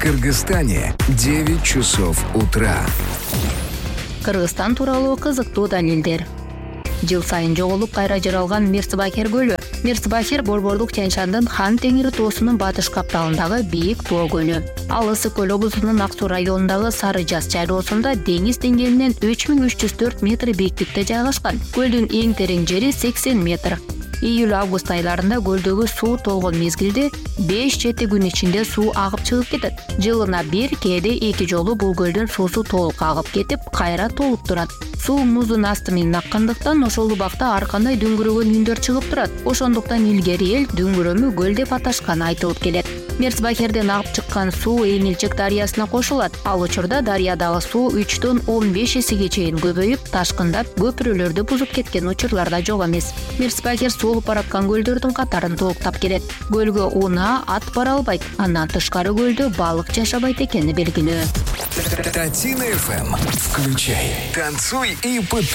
Кыргызстане 9 часов утра. Кыргызстан тууралуу кызыктуу далилдер. Жыл сайын жоголуп кайра жаралган Мирсбахир көлү. Мирсбахир Борбордук Тянь-Шандын Хан Теңири тоосунун батыш капталындагы бийик тоо көлү. Ал Ысык көл облусунун Ак Суу районундагы Сары Жаз чайлоосунда деңиз деңгээлинен 3304 метр бийиктикте жайгашкан. Көлдүн эң терең жери 80 метр. Июль-август айларында көлдөгү суу толгон мезгилде 5-7 күн ичинде суу агып чыгып кетет. Жылына бир, кээде 2 жолу бул көлдүн суусу толук агып кетип, кайра толуп турат. Суу муздун асты менен аккандыктан ошол убакта ар кандай дүңгүрөгөн үндөр чыгып турат. Ошондуктан илгери эл дүңгүрөмү көл деп аташканы айтылып келет. Мирсбахирден агып чыккан суу Эмилчек дарыясына кошулат. Ал учурда дарыядагы суу 3дөн 15 эсеге чейин көбөйүп, ташкындап, көпүрөлөрдү бузуп кеткен учурлар да жок эмес. Мирсбахир суулуп бараткан көлдөрдүн катарын толуктап келет. Көлгө унаа, ат бара албайт. Андан тышкары көлдө балык жашабайт экени белгилүү. Татина ФМ. Включай, танцуй и пытайся.